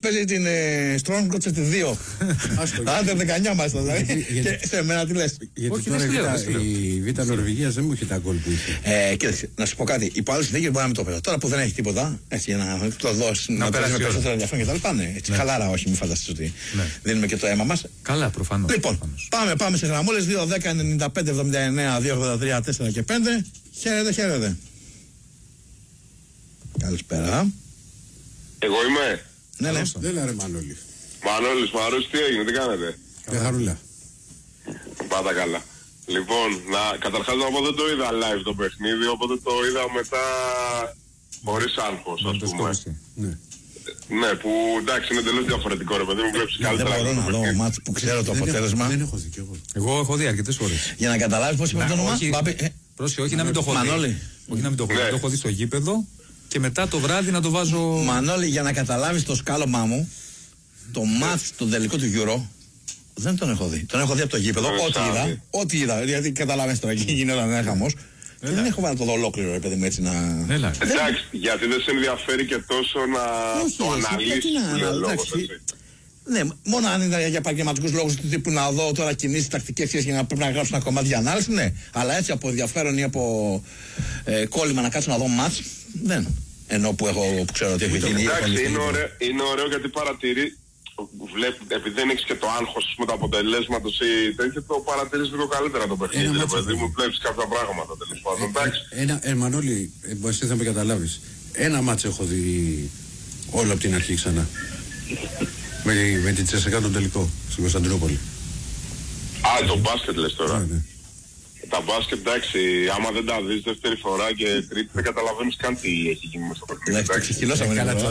παίζει την Strong Coach τη 2. Άντε 19 μάλιστα. Και σε μένα τι λες? Γιατί τώρα η Β' Νορβηγίας δεν μου είχε τα γκολ που είχε. Κοίταξε, να σου πω κάτι. Υπό άλλες συνθήκες μπορεί να μην το πέρα. Τώρα που δεν έχει τίποτα, έτσι για να το δώσει, να παίζει με περισσότερο ενδιαφέρον και τα λοιπά. Ναι, έτσι χαλάρα, όχι, μην φανταστείς ότι δίνουμε και το αίμα μας. Καλά, προφανώς. Λοιπόν, πάμε σε γραμμούλες 2, 10, 95, 79, 283, 4 και 5. Χαίρετε. Καλησπέρα. Εγώ είμαι. Ναι. Δεν λέει ρε Μανώλη. Μανώλης, τι έγινε, τι κάνετε? Χαρούλα. Πάντα καλά. Λοιπόν, καταρχάς να πω δεν το είδα live το παιχνίδι, οπότε το είδα μετά χωρίς άγχος, ας πούμε. Ναι, που εντάξει είναι τελείως διαφορετικό ρε παιδί μου, βλέπεις καλύτερα. Δεν μπορώ να δω μάτς που ξέρω το αποτέλεσμα. Δεν έχω δει κι εγώ. Εγώ έχω δει αρκετές φορές. Για να καταλάβεις πώς είπε το όνομα. Πρόσεχε, όχι να μην το έχω δει. Όχι να μην το έχω δει. Το έχω δει στο γήπεδο και μετά το βράδυ να το βάζω. Μανώλη, για να καταλάβεις το σκάλωμά μου, το μάτς το τελικό του Euro δεν τον έχω δει. Τον έχω δει από το γήπεδο, ό,τι είδα. Γιατί καταλάβεις τώρα, εκεί γινόταν ένα χαμός. Δεν έχω βάλει να το δω ολόκληρο, ρε παιδί μου, έτσι να. Εντάξει, γιατί δεν σε ενδιαφέρει και τόσο να το αναλύσεις. Ναι, μόνο αν είναι για επαγγελματικούς λόγους του τύπου να δω τώρα κινήσεις, τακτικές σχέσεις για να πρέπει να γράψω ένα κομμάτι για ανάλυση, ναι. Αλλά έτσι από ενδιαφέρον ή από κόλλημα να κάτσω να δω μάτς, δεν. Ενώ που ξέρω ότι έχει γίνει. Εντάξει, είναι ωραίο γιατί παρατηρεί. Επειδή δεν έχεις και το άγχος με το αποτελέσματος ή τέτοιο, το παρατηρείς λίγο καλύτερα το παιχνίδι. Δηλαδή μου βλέπεις κάποια πράγματα τέλος πάντων. Μανώλη, εσύ θα με καταλάβεις. Ένα μάτς έχω δει όλο από την αρχή ξανά. Με την Τσεσεκά τον τελικό στην Κωνσταντινούπολη. Το μπάσκετ λες τώρα. Ναι. Τα μπάσκετ εντάξει, άμα δεν τα δεις δεύτερη φορά και τρίτη δεν καταλαβαίνεις καν τι έχει γίνει μες στο παιχνίδι. Εντάξει, το ξεχυλώσαμε καλά τώρα.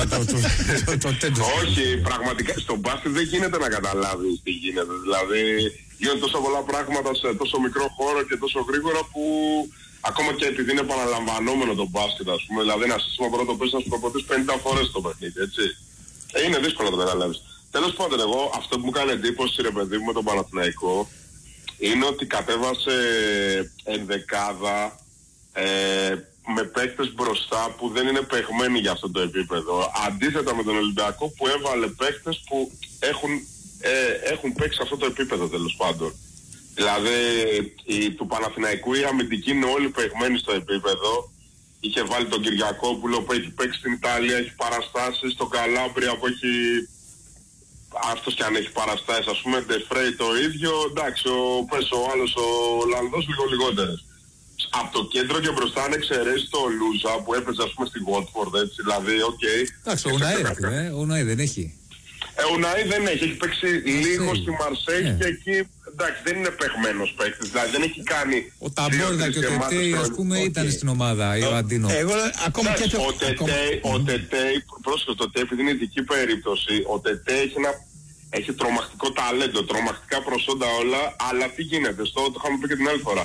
Όχι, πραγματικά στο μπάσκετ δεν γίνεται να καταλάβεις τι γίνεται. Δηλαδή γίνονται τόσα πολλά πράγματα σε τόσο μικρό χώρο και τόσο γρήγορα που ακόμα και επειδή είναι επαναλαμβανόμενο το μπάσκετ, ας πούμε, δηλαδή ένα σύστημα μπορεί να το πες να σου προποτείς 50 φορές το παιχνίδι, έτσι. Είναι δύσκολο να το καταλάβεις. Τέλος πάντων, εγώ αυτό που μου κάνει εντύπωση, ρε παιδί μου, με τον Παναθηναϊκό είναι ότι κατέβασε ενδεκάδα με παίκτες μπροστά που δεν είναι παιγμένοι για αυτό το επίπεδο. Αντίθετα με τον Ολυμπιακό που έβαλε παίκτες που έχουν παίξει αυτό το επίπεδο τέλος πάντων. Δηλαδή του Παναθηναϊκού οι αμυντικοί είναι όλοι παιγμένοι στο επίπεδο. Είχε βάλει τον Κυριακόπουλο που έχει παίξει στην Ιταλία, έχει παραστάσεις, τον Καλάμπρια που έχει... Αυτός και αν έχει παραστάσεις, ας πούμε, Ντεφρέι το ίδιο, εντάξει, ο άλλος ο Ολλανδός λίγο λιγότερες. Από το κέντρο και μπροστά αν εξαιρέσει το Λούζα που έπαιζε, ας πούμε, στη Watford, έτσι, δηλαδή, οκ. Εντάξει, ο Ουναή δεν έχει. Ο Ουναή δεν έχει, έχει παίξει λίγο στη Μαρσέη και εκεί, εντάξει, δεν είναι παιγμένος παίκτης, δηλαδή δεν έχει κάνει... Ο Ταμπόρδα και ο Τετέι, ας πούμε, ήταν στην ομάδα, ή ο Αντίνο. Εγώ ακόμα και ο Τετέι, πρόσεχε, το Τετέι, επειδή είναι ειδική περίπτωση, ο Τετέι έχει τρομακτικό ταλέντο, τρομακτικά προσόντα όλα, αλλά τι γίνεται, το είχαμε πει και την άλλη φορά.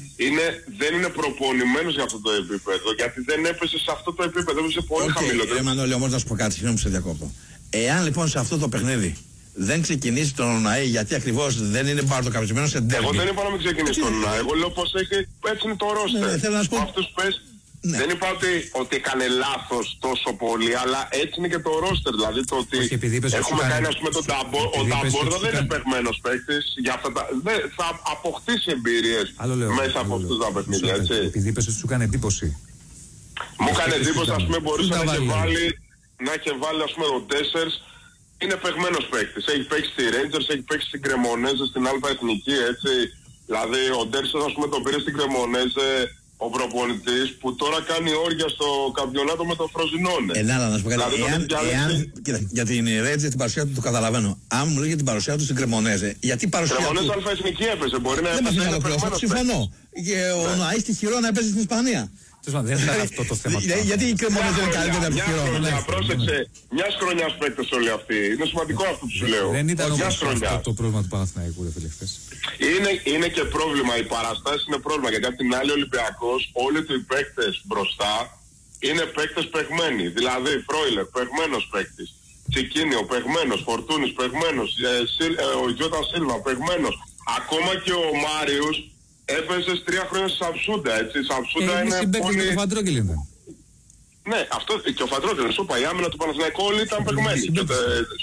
Δεν είναι προπονημένος για αυτό το επίπεδο, γιατί δεν έπεσε σε αυτό το επίπεδο, έπεσε πολύ χαμηλότερο. Μανώλη, όμως να σου πω κάτι, συγγνώμη που σε διακόπτω. Εάν λοιπόν σε αυτό το παιχνίδι δεν ξεκινήσει τον Ουναή, γιατί ακριβώς δεν είναι παρτοκαπισμένος σε ντέρμπι. Εγώ δεν είπα να μην ξεκινήσει τον Ουναή, εγώ λέω πως έτσι είναι το ρόστερ. Θέλω να σου πω... Αυτούς πες, δεν είπα ότι έκανε λάθος τόσο πολύ, αλλά έτσι είναι και το ρόστερ. Δηλαδή το ότι έχουμε κάνει, ας πούμε, τον Ταμπόρδο δεν είναι παιγμένος παίκτης. Θα αποκτήσει εμπειρίες μέσα από αυτούς τα παιχνίδια, έτσι. Επειδή είπες ότι σου έκανε εντύπωση. Μου έκανε εντύπωση, ας πούμε, μπορείς να έχει βάλει, ας πούμε, ο Τέσσερς. Είναι παιγμένος παίκτης. Έχει παίξει στη Rangers, έχει παίξει στην Κρεμονέζε, στην Άλφα Εθνική, έτσι. Δηλαδή ο Ντέρσον, ας πούμε, τον πήρε στην Κρεμονέζε ο προπονητής που τώρα κάνει όρια στο καμπιονάτο με το Φροζινόνε. Αλλά να σου πω κάτι. Κοίτα, για την Rangers την παρουσία του το καταλαβαίνω. Αν μου λέγε την παρουσία του στην Κρεμονέζε, γιατί παρουσία του. Κρεμονέζε Άλφα Εθνική έπαιζε, μπορεί να έπαιζε. Συμφωνώ. Και ο Νοαής στη Χειρόνα έπαιζε στην Ισπανία. Δεν είναι αυτό το θέμα. Γιατί η Κρεμονέζε είναι καλύτερη από τη Χειρόνα. Πρόσεξε, μιας χρονιάς παίκτες όλοι αυτοί. Είναι σημαντικό αυτό που σου λέω. Δεν ήταν όμως αυτό το πρόβλημα του Παναθηναϊκού, ρε φίλε, χθες. Είναι και πρόβλημα, οι παραστάσεις είναι πρόβλημα, γιατί απ' την άλλη ο Ολυμπιακός, όλοι οι παίκτες μπροστά είναι παίκτες παιγμένοι. Δηλαδή Φρόιλερ, παιγμένος παίκτης, Τσικίνιο, παιγμένος, Φορτούνης, παιγμένος, ο Τζότα Σίλβα, παιγμένος. Ακόμα και ο Μάριος έπαιζε 3 χρόνια στη Σαψούντα, έτσι. Σαψούντα είναι πολύ... Και ο Φαντρόκελ ήταν. Ναι, αυτό και ο Φαντρόκελ, σου είπα, η άμυνα του Παναθηναϊκού όλοι ήταν παιγμένοι.